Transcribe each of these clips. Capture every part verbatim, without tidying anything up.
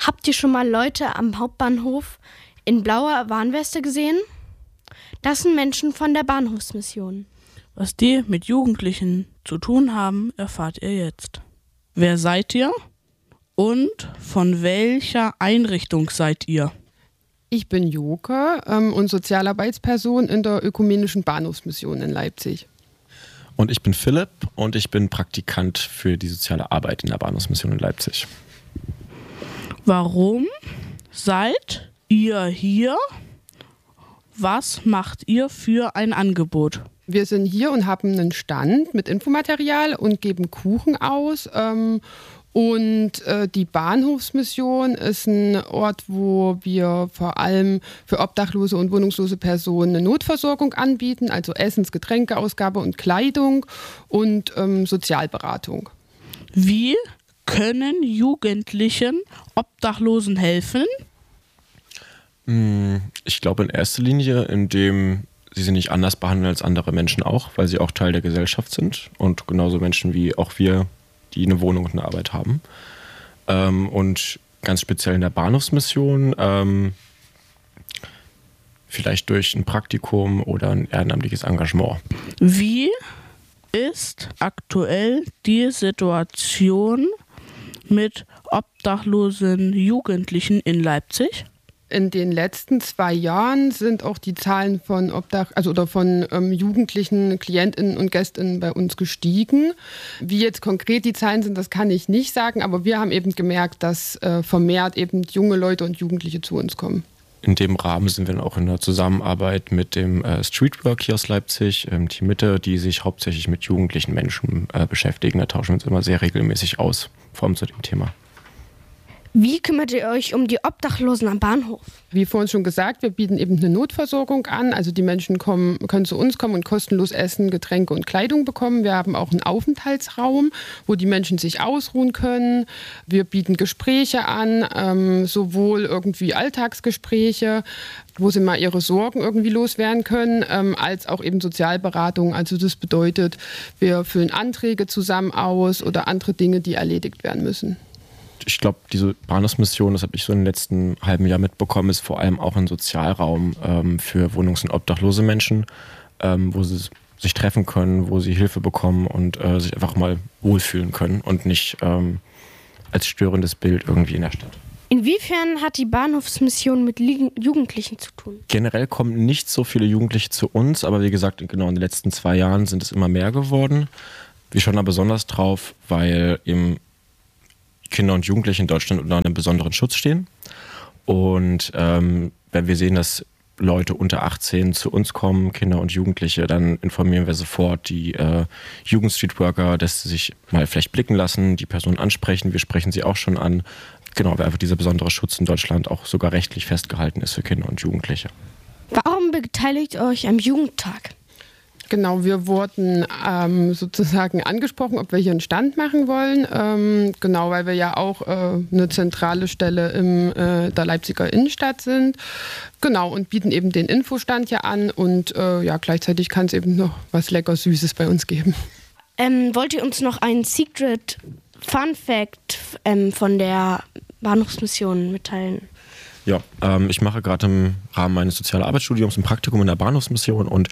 Habt ihr schon mal Leute am Hauptbahnhof in blauer Warnweste gesehen? Das sind Menschen von der Bahnhofsmission. Was die mit Jugendlichen zu tun haben, erfahrt ihr jetzt. Wer seid ihr und von welcher Einrichtung seid ihr? Ich bin Joke ähm, und Sozialarbeitsperson in der Ökumenischen Bahnhofsmission in Leipzig. Und ich bin Philipp und ich bin Praktikant für die soziale Arbeit in der Bahnhofsmission in Leipzig. Warum seid ihr hier? Was macht ihr für ein Angebot? Wir sind hier und haben einen Stand mit Infomaterial und geben Kuchen aus. Ähm, und äh, die Bahnhofsmission ist ein Ort, wo wir vor allem für obdachlose und wohnungslose Personen eine Notversorgung anbieten, also Essens-, Getränkeausgabe und Kleidung und ähm, Sozialberatung. Wie können Jugendlichen Obdachlosen helfen? Ich glaube in erster Linie, indem sie sie nicht anders behandeln als andere Menschen auch, weil sie auch Teil der Gesellschaft sind und genauso Menschen wie auch wir, die eine Wohnung und eine Arbeit haben. Ähm, und ganz speziell in der Bahnhofsmission, ähm, vielleicht durch ein Praktikum oder ein ehrenamtliches Engagement. Wie ist aktuell die Situation mit obdachlosen Jugendlichen in Leipzig? In den letzten zwei Jahren sind auch die Zahlen von Obdach, also oder von ähm, jugendlichen KlientInnen und GästInnen bei uns gestiegen. Wie jetzt konkret die Zahlen sind, das kann ich nicht sagen, aber wir haben eben gemerkt, dass äh, vermehrt eben junge Leute und Jugendliche zu uns kommen. In dem Rahmen sind wir dann auch in der Zusammenarbeit mit dem äh, Streetwork hier aus Leipzig, ähm, Team Mitte, die sich hauptsächlich mit jugendlichen Menschen äh, beschäftigen. Da tauschen wir uns immer sehr regelmäßig aus, vor allem zu dem Thema. Wie kümmert ihr euch um die Obdachlosen am Bahnhof? Wie vorhin schon gesagt, wir bieten eben eine Notversorgung an. Also die Menschen kommen, können zu uns kommen und kostenlos Essen, Getränke und Kleidung bekommen. Wir haben auch einen Aufenthaltsraum, wo die Menschen sich ausruhen können. Wir bieten Gespräche an, ähm, sowohl irgendwie Alltagsgespräche, wo sie mal ihre Sorgen irgendwie loswerden können, ähm, als auch eben Sozialberatung. Also das bedeutet, wir füllen Anträge zusammen aus oder andere Dinge, die erledigt werden müssen. Ich glaube, diese Bahnhofsmission, das habe ich so im letzten halben Jahr mitbekommen, ist vor allem auch ein Sozialraum ähm, für wohnungs- und obdachlose Menschen, ähm, wo sie sich treffen können, wo sie Hilfe bekommen und äh, sich einfach mal wohlfühlen können und nicht ähm, als störendes Bild irgendwie in der Stadt. Inwiefern hat die Bahnhofsmission mit Li- Jugendlichen zu tun? Generell kommen nicht so viele Jugendliche zu uns, aber wie gesagt, genau in den letzten zwei Jahren sind es immer mehr geworden. Wir schauen da besonders drauf, weil eben Kinder und Jugendliche in Deutschland unter einem besonderen Schutz stehen. Und ähm, wenn wir sehen, dass Leute unter achtzehn zu uns kommen, Kinder und Jugendliche, dann informieren wir sofort die äh, Jugendstreetworker, dass sie sich mal vielleicht blicken lassen, die Person ansprechen. Wir sprechen sie auch schon an. Genau, weil einfach dieser besondere Schutz in Deutschland auch sogar rechtlich festgehalten ist für Kinder und Jugendliche. Warum beteiligt ihr euch am Jugendtag? Genau, wir wurden ähm, sozusagen angesprochen, ob wir hier einen Stand machen wollen. Ähm, genau, weil wir ja auch äh, eine zentrale Stelle in äh, der Leipziger Innenstadt sind. Genau, und bieten eben den Infostand hier an. Und äh, ja, gleichzeitig kann es eben noch was lecker Süßes bei uns geben. Ähm, wollt ihr uns noch einen Secret Fun Fact ähm, von der Bahnhofsmission mitteilen? Ja, ähm, ich mache gerade im Rahmen meines Sozialarbeitsstudiums ein Praktikum in der Bahnhofsmission und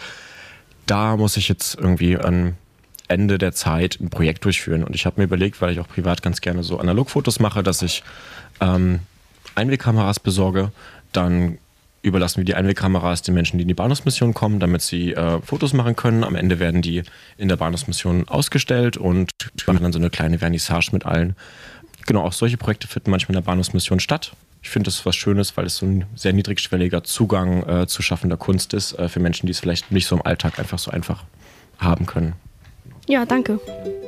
da muss ich jetzt irgendwie am Ende der Zeit ein Projekt durchführen. Und ich habe mir überlegt, weil ich auch privat ganz gerne so Analogfotos mache, dass ich ähm, Einwegkameras besorge. Dann überlassen wir die Einwegkameras den Menschen, die in die Bahnhofsmission kommen, damit sie äh, Fotos machen können. Am Ende werden die in der Bahnhofsmission ausgestellt und machen dann so eine kleine Vernissage mit allen. Genau, auch solche Projekte finden manchmal in der Bahnhofsmission statt. Ich finde das was Schönes, weil es so ein sehr niedrigschwelliger Zugang äh, zu schaffender Kunst ist äh, für Menschen, die es vielleicht nicht so im Alltag einfach so einfach haben können. Ja, danke.